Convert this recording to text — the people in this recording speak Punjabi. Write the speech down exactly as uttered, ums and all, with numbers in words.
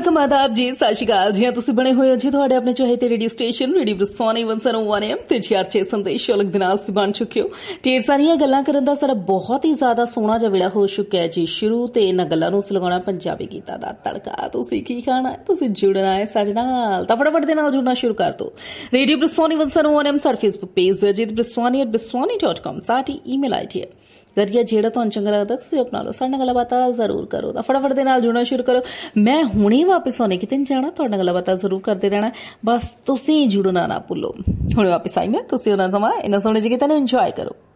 ਵੈਲਕਮ ਆਦਾਬ ਜੀ, ਸਤਿ ਸ਼੍ਰੀ ਅਕਾਲ ਜੀ। ਤੁਸੀਂ ਬਣੇ ਹੋਏ ਹੋ ਜੀ ਤੁਹਾਡੇ ਆਪਣੇ ਚਾਹੇ ਰੇਡੀਓ ਸਟੇਸ਼ਨ ਰੇਡੀਓ ਬਰਸਾਨੀ ਇੱਕ ਸੌ ਇੱਕ ਐਮ ਤੇ ਚਾਰ ਛੇ ਸੰਦੇਸ਼ ਸ਼ੋਲਕ ਦੇ ਨਾਲ ਤੁਸੀਂ ਬਣ ਚੁੱਕੇ ਹੋ। ਢੇਰ ਸਾਰੀਆਂ ਗੱਲਾਂ ਕਰਨ ਦਾ ਸਾਡਾ ਬਹੁਤ ਹੀ ਜ਼ਿਆਦਾ ਸੋਹਣਾ ਜਿਹਾ ਵੇਲਾ ਹੋ ਚੁੱਕਿਆ ਹੈ ਜੀ ਸ਼ੁਰੂ, ਤੇ ਇਹਨਾਂ ਗੱਲਾਂ ਨੂੰ ਲਗਾਉਣਾ ਪੰਜਾਬੀ ਗੀਤਾਂ ਦਾ ਤੜਕਾ। ਤੁਸੀਂ ਕੀ ਖਾਣਾ ਹੈ, ਤੁਸੀਂ ਜੁੜਨਾ ਹੈ ਸਾਡੇ ਨਾਲ, ਤਾਂ ਫਟਾਫਟ ਦੇ ਨਾਲ ਜੁੜਨਾ ਸ਼ੁਰੂ ਕਰ ਦਿਓ। ਰੇਡੀਓ ਬਰਸਾਨੀ ਇੱਕ ਸੌ ਇੱਕ ਐਮ ਸਾਡਾ ਫੇਸਬੁੱਕ ਪੇਜ ਹੈ, ਜੀਤ ਬਰਸਾਨੀ ਐਟ ਬਰਸਾਨੀ ਡਾਟ ਕਾਮ ਸਾਡੀ ਈਮੇਲ ਆਈ ਡੀ ਹੈ। ਵਧੀਆ ਜਿਹੜਾ ਤੁਹਾਨੂੰ ਚੰਗਾ ਲੱਗਦਾ ਤੁਸੀਂ ਅਪਣਾ ਲਓ, ਸਾਡੇ ਨਾਲ ਗੱਲਬਾਤਾਂ ਜ਼ਰੂਰ ਕਰੋ। ਤਾਂ ਫਟਾਫਟ ਦੇ ਨਾਲ ਜੁੜਨਾ ਸ਼ੁਰੂ ਕਰੋ। ਮੈਂ ਹੁਣੇ ਵਾਪਿਸ ਆਉਣੇ, ਕਿਤੇ ਨਹੀਂ ਜਾਣਾ, ਤੁਹਾਡੇ ਨਾਲ ਗੱਲਬਾਤਾਂ ਜ਼ਰੂਰ ਕਰਦੇ ਰਹਿਣਾ, ਬਸ ਤੁਸੀਂ ਜੁੜਨਾ ਨਾ ਭੁੱਲੋ। ਹੁਣ ਵਾਪਿਸ ਆਈ ਮੈਂ, ਤੁਸੀਂ ਉਹਨਾਂ ਸਮਾਂ ਇਹਨਾਂ ਸੋਹਣੇ ਜਿਹੇ ਗੀਤਾਂ ਨੂੰ ਇੰਜੋਏ ਕਰੋ।